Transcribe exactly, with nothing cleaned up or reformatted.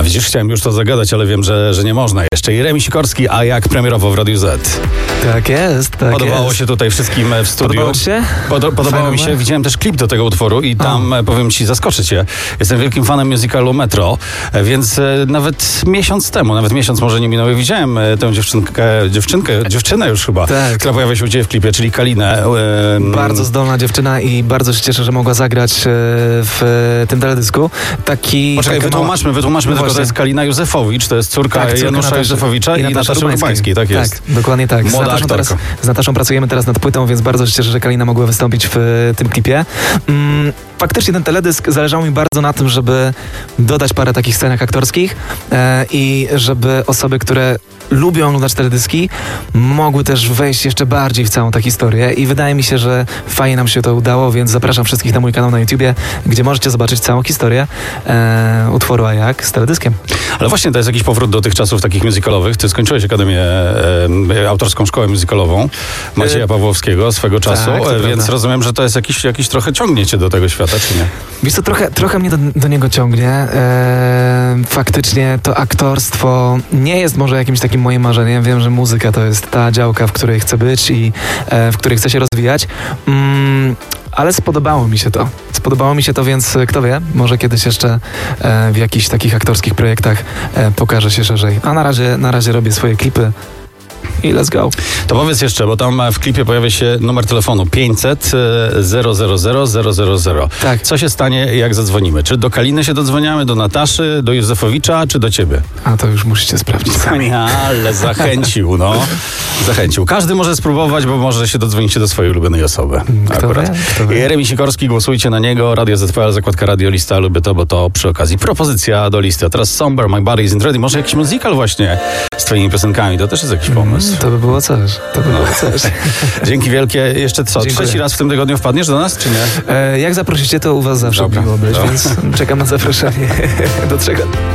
widzisz, chciałem już to zagadać, ale wiem, że, że nie można jeszcze. Jeremi Sikorski, a jak premierowo w Radiu Z. Tak jest, tak Podobało jest. się tutaj wszystkim w studiu. Podobało ci się? Pod, podobało Fajne, mi się, nie? widziałem też klip do tego utworu i tam, a. powiem ci, zaskoczę cię. Jestem wielkim fanem musicalu Metro, więc nawet miesiąc temu, nawet miesiąc może nie minął, widziałem tę dziewczynkę, dziewczynkę, dziewczynę już chyba, tak. która pojawia się u ciebie w klipie, czyli Kalinę. Bardzo zdolna dziewczyna i bardzo się cieszę, że mogła zagrać w tym teledysku. Taki... Poczekaj, wytłumaczmy, wytłumaczmy no tylko, to jest Kalina Józefowicz, to jest córka, tak, córka Janusza Nataszy, Józefowicza i, i Nataszy Urbańskiej, tak jest. Tak, dokładnie tak. Z Młoda Nataszą, teraz, z Nataszą pracujemy teraz nad płytą, więc bardzo się cieszę, że Kalina mogła wystąpić w tym klipie. Mm, faktycznie ten teledysk zależało mi bardzo na tym, żeby dodać parę takich scenek aktorskich e, i żeby osoby, które lubią oglądać teledyski, mogły też wejść jeszcze bardziej w całą tę historię i wydaje mi się, że fajnie nam się to udało, więc zapraszam wszystkich na mój kanał na YouTubie, gdzie możecie zobaczyć całą historię e, utworu A jak z teledyskiem. Ale właśnie to jest jakiś powrót do tych czasów takich musicalowych. Ty skończyłeś Akademię e, Autorską Szkołę Muzykalową Macieja Pawłowskiego swego czasu, tak, e, więc prawda. rozumiem, że to jest jakiś, jakiś trochę ciągnie cię do tego świata, czy nie? Wiesz co, trochę, trochę mnie do, do niego ciągnie. E, faktycznie to aktorstwo nie jest może jakimś takim moim marzeniem. Wiem, że muzyka to jest ta działka, w której chcę być i e, w której chcę się rozwijać. Mm, ale spodobało mi się to. Spodobało mi się to, więc kto wie, może kiedyś jeszcze e, w jakichś takich aktorskich projektach e, pokażę się szerzej. A na razie, na razie robię swoje klipy. I let's go. To powiedz jeszcze, bo tam w klipie pojawia się numer telefonu pięćset zero zero zero zero zero zero. Tak. Co się stanie, jak zadzwonimy? Czy do Kaliny się dodzwoniamy, do Nataszy, do Józefowicza, czy do ciebie? A to już musicie sprawdzić sami. Ale zachęcił, no. Zachęcił. Każdy może spróbować, bo może się dodzwonić do swojej ulubionej osoby. Kto Akurat. wie, kto wie. Jeremi Sikorski, głosujcie na niego. Radio Z P L, zakładka Radio Lista, lubię to, bo to przy okazji propozycja do listy. A teraz Somber, My Body Isn't Ready. Może jakiś musical właśnie z twoimi piosenkami. To też jest jakiś pomysł. Mm, to by było coś. To by było coś. Dzięki wielkie. Jeszcze co? Dziękuję. Trzeci raz w tym tygodniu wpadniesz do nas, czy nie? E, jak zaprosicie, to u was zawsze Dobra, miło być, dobra. więc czekam na zaproszenie. Do czego?